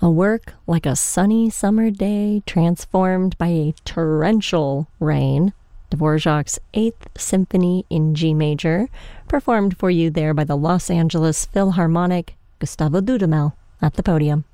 A work like a sunny summer day transformed by a torrential rain, Dvorak's Eighth Symphony in G major, performed for you there by the Los Angeles Philharmonic, Gustavo Dudamel at the podium.